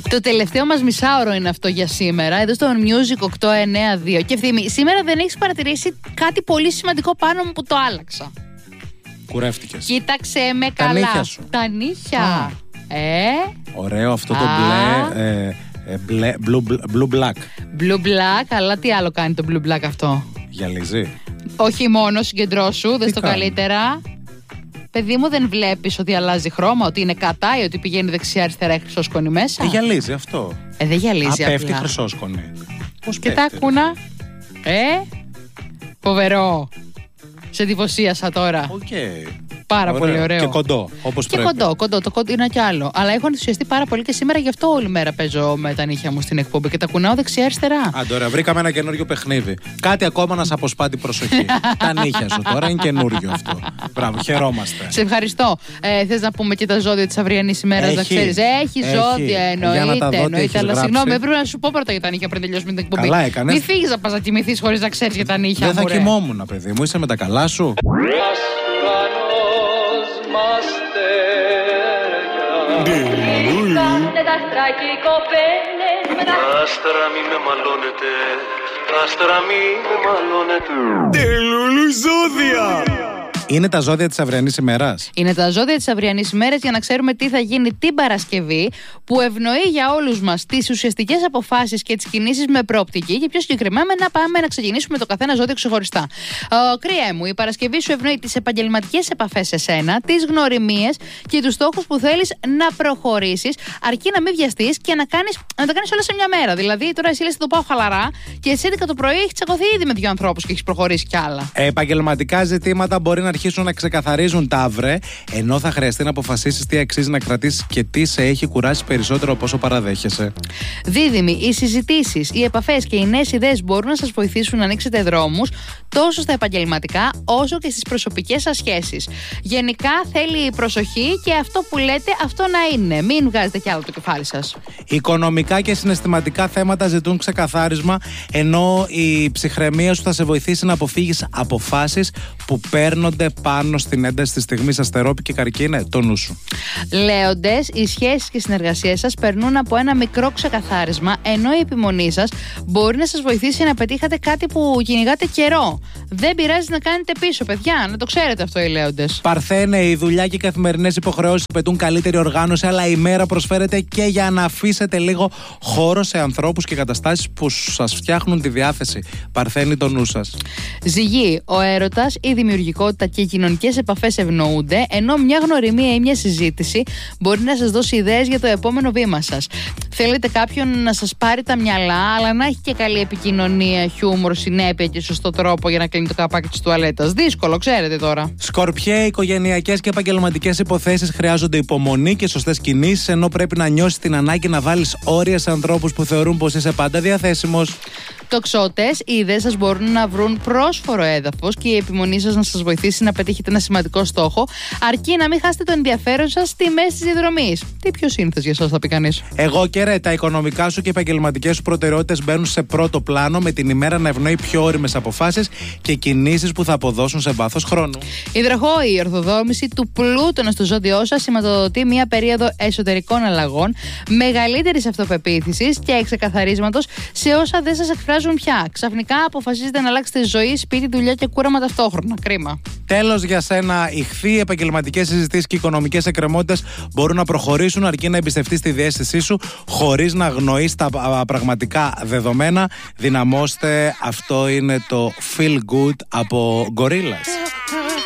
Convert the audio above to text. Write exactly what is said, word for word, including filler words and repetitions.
Το τελευταίο μας μισάωρο είναι αυτό για σήμερα, εδώ στο Music οκτώ εννιά δύο. Και Ευθύμη, σήμερα δεν έχεις παρατηρήσει κάτι πολύ σημαντικό πάνω μου που το άλλαξα? Κουρεύτηκες. Κοίταξε με Τα καλά. νύχια σου. Τα νύχια. Α. Ε. Ωραίο αυτό το Α. μπλε, ε, ε, μπλε, blue, blue black. Blue black, αλλά τι άλλο κάνει το blue black αυτό? Γυαλίζει. Όχι μόνο, συγκεντρώσου, δες το κάνει? καλύτερα. Παιδί μου, δεν βλέπεις ότι αλλάζει χρώμα, ότι είναι κατά ή ότι πηγαίνει δεξιά-αριστερά, έχει χρυσόσκονη μέσα? Ε, γυαλίζει αυτό. Ε, δεν γυαλίζει. Α, πέφτει απλά. χρυσόσκονη. Πώς Και τα πέφτει, ακούνα. Ε, φοβερό. Σε εντυπωσίασα τώρα. Οκ. Okay. Πάρα ωραίο. πολύ ωραίο. Και κοντό, όπως Και πρέπει. κοντό, κοντό. Το κοντό είναι κι άλλο. Αλλά έχω ενθουσιαστεί πάρα πολύ και σήμερα γι' αυτό όλη μέρα παίζω με τα νύχια μου στην εκπομπή και τα κουνάω δεξιά-αριστερά. Άντε, ωραία, βρήκαμε ένα καινούριο παιχνίδι. Κάτι ακόμα να σε αποσπά την προσοχή. Τα νύχια σου τώρα είναι καινούριο αυτό. Μπράβο, χαιρόμαστε. Σε ευχαριστώ. Ε, θες να πούμε και τα ζώδια της αυριανής ημέρας, να ξέρεις? Έχει, έχει ζώδια, εννοείται. Για να τα δω, εννοείται. Αλλά γράψει. συγγνώμη, έπρεπε να σου πω πρώτα για τα νύχια πριν τελειώσουμε την εκπομπή. Καλά έκανες. Μην φύγεις να πας να κοιμηθείς χωρίς να ξέρεις για τα νύχια. Δεν θα μου, ρε. κοιμόμουν, παιδί μου. Είσαι με τα καλά σου. Άστρα μη με μαλώνετε, άστρα μη με μαλώνετε. Τελούλου ζώδια! Είναι τα ζώδια της αυριανής ημέρας. Είναι τα ζώδια της αυριανής ημέρας για να ξέρουμε τι θα γίνει την Παρασκευή, που ευνοεί για όλους μας τις ουσιαστικές αποφάσεις και τις κινήσεις με προοπτική, και πιο συγκεκριμένα να πάμε να ξεκινήσουμε το καθένα ζώδιο ξεχωριστά. Ο, κρυέ μου, η Παρασκευή σου ευνοεί τις επαγγελματικές επαφές σε σένα, τις γνωριμίες και τους στόχους που θέλεις να προχωρήσεις, αρκεί να μην βιαστείς και να, κάνεις, να τα κάνεις όλα σε μια μέρα. Δηλαδή, τώρα εσύ λες θα το πάω χαλαρά και εσύ έντεκα το πρωί έχει τσακωθεί ήδη με δύο ανθρώπους και έχει προχωρήσει κι άλλα. Επαγγελματικά ζητήματα μπορεί να αρχίσουν να ξεκαθαρίζουν τα αύρε, ενώ θα χρειαστεί να αποφασίσεις τι αξίζει να κρατήσεις και τι σε έχει κουράσει περισσότερο από όσο παραδέχεσαι. Δίδυμοι, οι συζητήσεις, οι επαφές και οι νέες ιδέες μπορούν να σας βοηθήσουν να ανοίξετε δρόμους τόσο στα επαγγελματικά όσο και στις προσωπικές σας σχέσεις. Γενικά θέλει προσοχή και αυτό που λέτε αυτό να είναι. Μην βγάζετε κι άλλο το κεφάλι σας. Οικονομικά και συναισθηματικά θέματα ζητούν ξεκαθάρισμα, ενώ η ψυχραιμία σου θα σε βοηθήσει να αποφύγεις αποφάσεις που παίρνονται πάνω στην ένταση της στιγμής. Αστερόπη και Καρκίνε, το νου σου. Λέοντες, οι σχέσεις και οι συνεργασίες σας περνούν από ένα μικρό ξεκαθάρισμα, ενώ η επιμονή σας μπορεί να σας βοηθήσει να πετύχατε κάτι που κυνηγάτε καιρό. Δεν πειράζει να κάνετε πίσω, παιδιά, να το ξέρετε αυτό οι Λέοντες. Παρθένε, η δουλειά και οι καθημερινές υποχρεώσεις απαιτούν καλύτερη οργάνωση, αλλά η μέρα προσφέρεται και για να αφήσετε λίγο χώρο σε ανθρώπους και καταστάσεις που σας φτιάχνουν τη διάθεση. Παρθένη, το νου σας. Ζυγή, ο έρωτας, η δημιουργικότητα και οι κοινωνικές επαφές ευνοούνται, ενώ μια γνωριμία ή μια συζήτηση μπορεί να σας δώσει ιδέες για το επόμενο βήμα σας. Θέλετε κάποιον να σας πάρει τα μυαλά, αλλά να έχει και καλή επικοινωνία, χιούμορ, συνέπεια και σωστό τρόπο για να κλείνει το καπάκι της τουαλέτας. Δύσκολο, ξέρετε τώρα. Σκορπιέ, οικογενειακές και επαγγελματικές υποθέσεις χρειάζονται υπομονή και σωστές κινήσεις, ενώ πρέπει να νιώσεις την ανάγκη να βάλεις όρια σε ανθρώπους που θεωρούν πως είσαι πάντα διαθέσιμος. Τοξότες, οι ιδέες σας μπορούν να βρουν πρόσφορο έδαφος και η επιμονή σας να σας βοηθήσει να πετύχετε ένα σημαντικό στόχο, αρκεί να μην χάσετε το ενδιαφέρον σας στη μέση της διαδρομής. Τι πιο σύνθες για εσάς, θα πει κανείς. Εγώ και ρε, τα οικονομικά σου και οι επαγγελματικές σου προτεραιότητες μπαίνουν σε πρώτο πλάνο, με την ημέρα να ευνοεί πιο όριμες αποφάσεις και κινήσεις που θα αποδώσουν σε βάθος χρόνου. Υδροχόη, η ορθοδόμηση του Πλούτονα στο ζώδιό σας σηματοδοτεί μια περίοδο εσωτερικών αλλαγών, μεγαλύτερης αυτοπεποίθησης και εξεκαθαρίσματος σε όσα δεν σας εκφράζουν πια. Ξαφνικά αποφασίζετε να αλλάξετε ζωή, σπίτι, δουλειά και κούραμα ταυτόχρονα. Κρίμα. Τέλος, για σένα, ηχθή, επαγγελματικές συζητήσεις και οικονομικές εκκρεμότητες μπορούν να προχωρήσουν, αρκεί να εμπιστευτείς τη διαίσθησή σου χωρίς να αγνοείς τα πραγματικά δεδομένα. Δυναμώστε, αυτό είναι το Feel Good από Gorillaz.